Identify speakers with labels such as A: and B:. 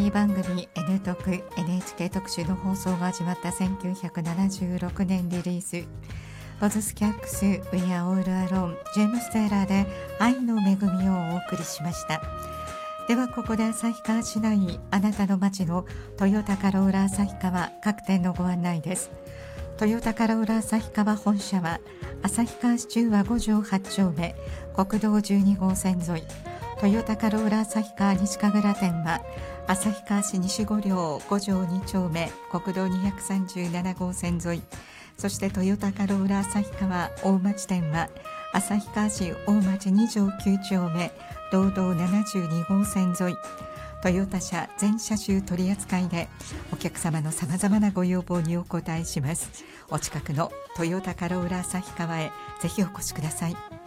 A: 番組 N 特 NHK 特集の放送が始まった1976年リリース、ボズスキャックス We Are All Alone、 ジェームス・テイラーで愛の恵みをお送りしました。ではここで旭川市内、あなたの街のトヨタカローラ旭川各店のご案内です。トヨタカローラ旭川本社は旭川市中和5条8丁目、国道12号線沿い。トヨタカローラ旭川西神楽店は旭川市西5両5条2丁目、国道237号線沿い。そしてトヨタカローラ旭川大町店は旭川市大町2条9丁目、道道72号線沿い。トヨタ車全車種取り扱いでお客様のさまざまなご要望にお応えします。お近くのトヨタカローラ旭川へぜひお越しください。